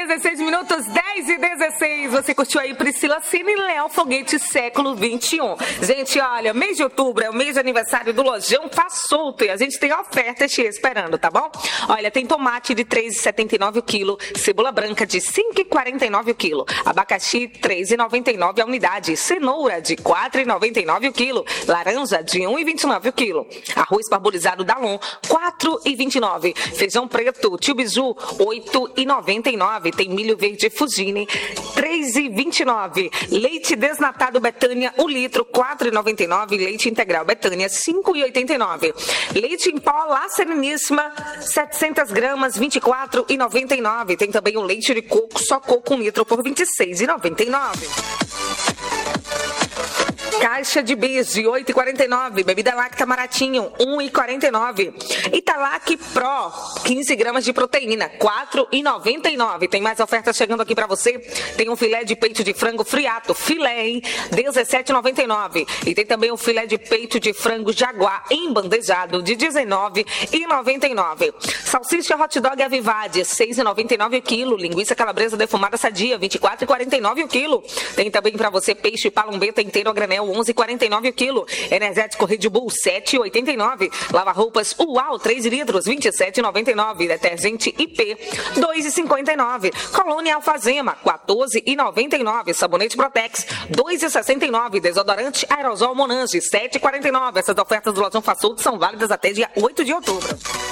16 minutos, 10:16. Você curtiu aí Priscila Cine e Léo Foguete século 21. Gente, olha, mês de outubro é o mês de aniversário do Lojão Faz Solto e a gente tem ofertas te esperando, tá bom? Olha, tem tomate de 3,79 o quilo, cebola branca de 5,49 o quilo, abacaxi 3,99 a unidade, cenoura de 4,99 o quilo, laranja de 1,29 o quilo, arroz parbolizado Dalon 4,29, feijão preto Tio Biju 8,99, tem milho verde Fugini 3,29, leite desnatado Betânia 1 litro 4,99, leite integral Betânia 5,89, leite em pó La Sereníssima 700 gramas 24,99, tem também o leite de coco só coco 1 litro por 26,99. Caixa de bis de 8,49. Bebida Lacta Maratinho, 1,49. Italac Pro, 15 gramas de proteína, 4,99. Tem mais ofertas chegando aqui pra você. Tem um filé de peito de frango friato, filé, hein? 17,99. E tem também um filé de peito de frango jaguar embandejado de 19,99. Salsicha hot dog Avivade, 6,99 o quilo. Linguiça calabresa defumada sadia, 24,49 o quilo. Tem também pra você peixe palombeta inteiro a granel, 11,49 o quilo. Energético Red Bull 7,89. Lava-roupas Uau 3 litros 27,99. Detergente IP 2,59. Colônia Alfazema 14,99. Sabonete Protex 2,69. Desodorante Aerosol Monange 7,49. Essas ofertas do Lojão Faz Solto são válidas até dia 8 de outubro.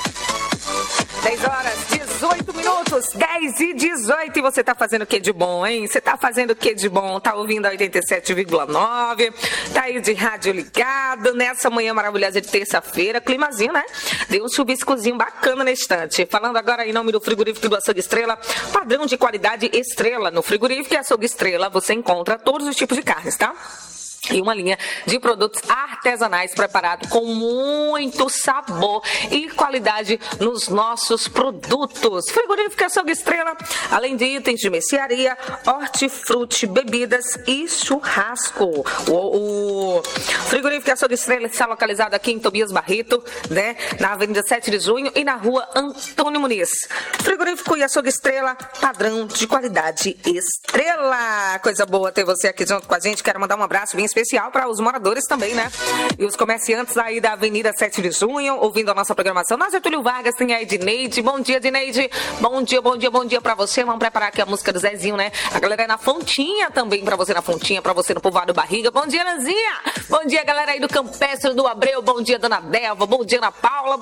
10 horas, 18 minutos, 10:18. E você tá fazendo o que de bom, hein? Você tá fazendo o que de bom? Tá ouvindo a 87,9, tá aí de rádio ligado, nessa manhã maravilhosa de terça-feira, climazinho, né? Deu um chuviscozinho bacana na estante. Falando agora em nome do frigorífico do Açougue Estrela, padrão de qualidade Estrela. No frigorífico e Açougue Estrela você encontra todos os tipos de carnes, tá? E uma linha de produtos artesanais preparados com muito sabor e qualidade nos nossos produtos. Frigorífico Açougue Estrela, além de itens de mercearia, hortifruti, bebidas e churrasco. O Frigorífico Açougue Estrela está localizado aqui em Tobias Barreto, né, na Avenida 7 de Junho e na Rua Antônio Muniz. Frigorífico e Açougue Estrela, padrão de qualidade Estrela. Coisa boa ter você aqui junto com a gente. Quero mandar um abraço bem especial para os moradores também, né? E os comerciantes aí da Avenida 7 de Junho, ouvindo a nossa programação. Na Getúlio Vargas tem a Edneide. Bom dia, Edneide. Bom dia para você. Vamos preparar aqui a música do Zezinho, né? A galera é na Fontinha também, para você na Fontinha, para você no Povoado Barriga. Bom dia, Nanzinha. Bom dia, galera aí do Campestre do Abreu. Bom dia, Dona Delva. Bom dia, Ana Paula.